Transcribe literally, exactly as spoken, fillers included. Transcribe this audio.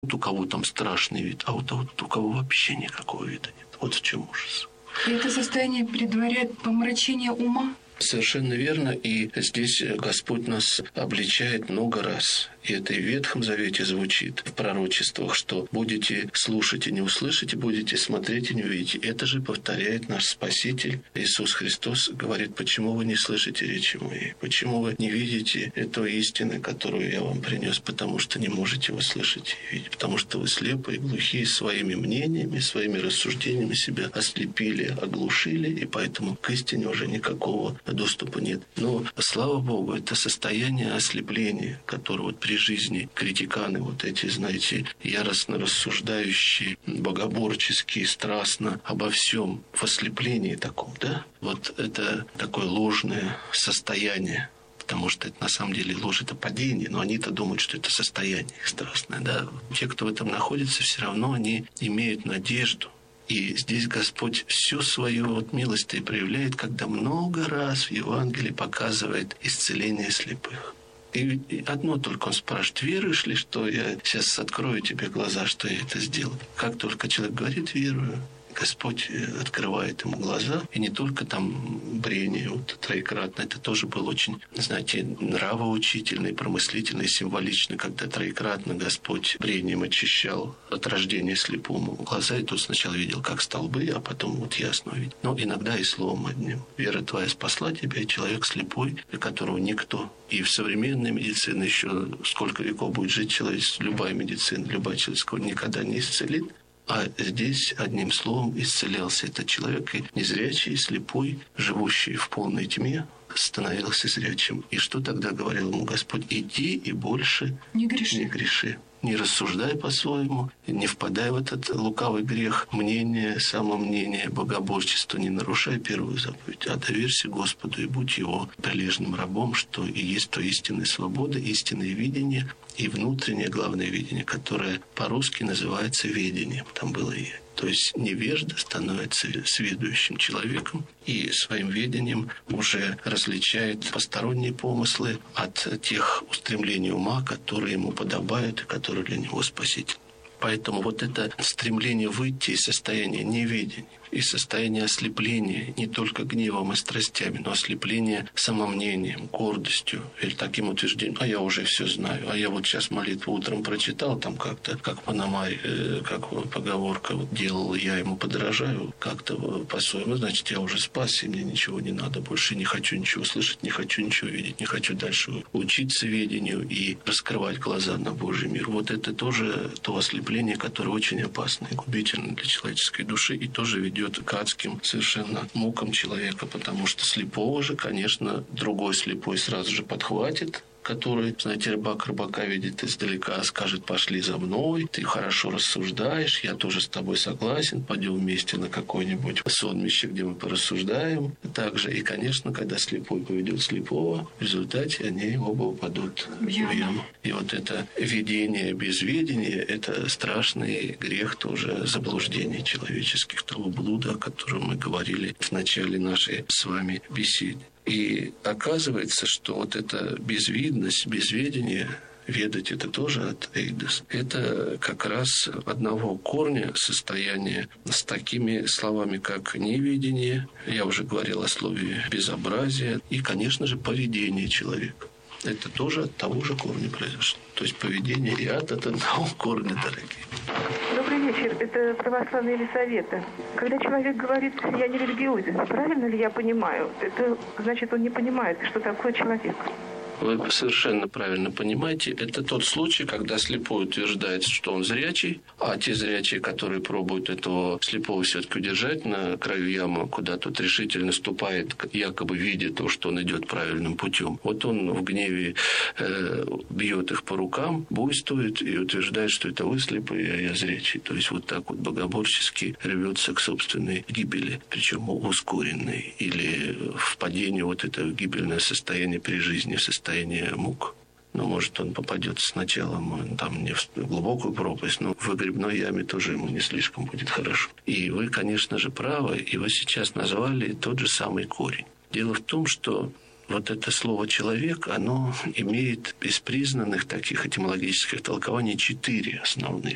у кого там страшный вид, а у того, у кого вообще никакого вида нет. Вот в чем ужас. И это состояние предваряет помрачение ума? Совершенно верно. И здесь Господь нас обличает много раз. И это и в Ветхом Завете звучит, в пророчествах, что будете слушать и не услышите, будете смотреть и не увидите. Это же повторяет наш Спаситель Иисус Христос, говорит, почему вы не слышите речи моей, почему вы не видите этой истины, которую я вам принес, потому что не можете вы слышать и видеть, потому что вы слепы и глухие своими мнениями, своими рассуждениями себя ослепили, оглушили, и поэтому к истине уже никакого доступа нет. Но, слава Богу, это состояние ослепления, которое вот при жизни критиканы, вот эти, знаете, яростно рассуждающие, богоборческие, страстно обо всем, в ослеплении таком, да? Вот это такое ложное состояние, потому что это на самом деле ложь, это падение, но они-то думают, что это состояние их страстное, да? Те, кто в этом находится, все равно они имеют надежду. И здесь Господь всю свою вот милость и проявляет, когда много раз в Евангелии показывает исцеление слепых. И одно только он спрашивает, веруешь ли, что я сейчас открою тебе глаза, что я это сделаю? Как только человек говорит, верую, Господь открывает ему глаза. И не только там брение вот, троекратно, это тоже был очень, знаете, нравоучительный, промыслительный, символичный, когда троекратно Господь брением очищал от рождения слепому глаза. И тот сначала видел, как столбы, а потом вот ясно видел. Но иногда и словом одним. Вера твоя спасла тебя, и человек слепой, для которого никто. И в современной медицине еще сколько веков будет жить человек, любая медицина, любая человеческая никогда не исцелит. А здесь одним словом исцелялся этот человек, и незрячий, слепой, живущий в полной тьме, становился зрячим. И что тогда говорил ему Господь? Иди и больше не греши. Не греши. Не рассуждай по-своему, не впадай в этот лукавый грех мнения, самомнения, богоборчества, не нарушай первую заповедь, а доверься Господу и будь Его прилежным рабом, что и есть то истинная свобода, истинное видение и внутреннее главное видение, которое по-русски называется ведением. Там было и то есть невежда становится сведущим человеком и своим ведением уже различает посторонние помыслы от тех устремлений ума, которые ему подобают и которые для него спасительны. Поэтому вот это стремление выйти из состояния неведения, из состояния ослепления не только гневом и страстями, но ослепления самомнением, гордостью или таким утверждением, а я уже все знаю, а я вот сейчас молитву утром прочитал, там как-то, как Панамай, э, как поговорка вот делал, я ему подражаю как-то по-своему, значит, я уже спасся, и мне ничего не надо, больше не хочу ничего слышать, не хочу ничего видеть, не хочу дальше учиться ведению и раскрывать глаза на Божий мир. Вот это тоже то ослепление, которое очень опасно и губительно для человеческой души и тоже ведет к адским совершенно мукам человека, потому что слепого же, конечно, другой слепой сразу же подхватит, который, знаете, рыбак рыбака видит издалека, скажет, пошли за мной, ты хорошо рассуждаешь, я тоже с тобой согласен, пойдем вместе на какое-нибудь сонмище, где мы порассуждаем. Также и, конечно, когда слепой поведет слепого, в результате они оба упадут в яму. И вот это видение без ведения – это страшный грех тоже заблуждений человеческих, того блуда, о котором мы говорили в начале нашей с вами беседы. И оказывается, что вот эта безвидность, безведение, ведать это тоже от эйдос, это как раз одного корня состояния с такими словами, как неведение, я уже говорил о слове безобразие, и, конечно же, поведение человека. Это тоже от того же корня произошло. То есть поведение и ад от одного корня, дорогие. Добрый вечер. Это православные Елисавета. Когда человек говорит, я не религиозен, правильно ли я понимаю? Это значит, он не понимает, что такое человек. Вы совершенно правильно понимаете. Это тот случай, когда слепой утверждает, что он зрячий, а те зрячие, которые пробуют этого слепого все-таки удержать на краю ямы, куда тот решительно ступает, якобы видя то, что он идет правильным путем. Вот он в гневе э, бьет их по рукам, буйствует и утверждает, что это вы слепые, а я зрячий. То есть вот так вот богоборчески рвется к собственной гибели, причем ускоренной, или впадению вот это гибельное состояние при жизни, состояние состояние мук. Но, может, он попадет сначала там не в глубокую пропасть, но в выгребной яме тоже ему не слишком будет хорошо. И вы, конечно же, правы, и вы сейчас назвали тот же самый корень. Дело в том, что вот это слово «человек», оно имеет из признанных таких этимологических толкований четыре основных.